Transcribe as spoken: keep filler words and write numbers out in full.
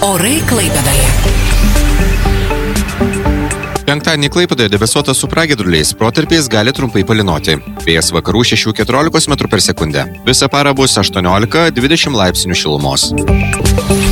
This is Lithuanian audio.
Orai Klaipėdoje. Penktadienį Klaipėdoje debesuota su pragiedruliais, protarpiais gali trumpai palynoti. Vėjas vakarų šešių keturiolikos metrų per sekundę. Visą parą bus aštuoniolika dvidešimt laipsnių šilumos.